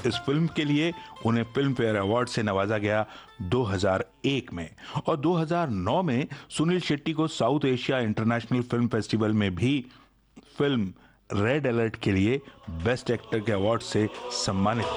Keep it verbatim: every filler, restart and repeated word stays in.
इस फिल्म के लिए उन्हें फिल्म फेयर अवार्ड से नवाजा गया दो हज़ार एक में, और दो हज़ार नौ में सुनील शेट्टी को south Asia international film festival में भी फिल्म रेड अलर्ट के लिए बेस्ट एक्टर के अवार्ड से सम्मानित